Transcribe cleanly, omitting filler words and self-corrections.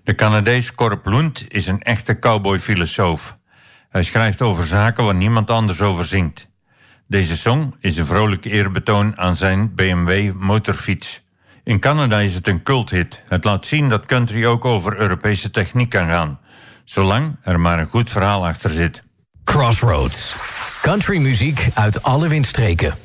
De Canadees Corp Lund is een echte cowboy-filosoof. Hij schrijft over zaken waar niemand anders over zingt. Deze song is een vrolijk eerbetoon aan zijn BMW motorfiets. In Canada is het een culthit. Het laat zien dat country ook over Europese techniek kan gaan, zolang er maar een goed verhaal achter zit. Crossroads. Countrymuziek uit alle windstreken.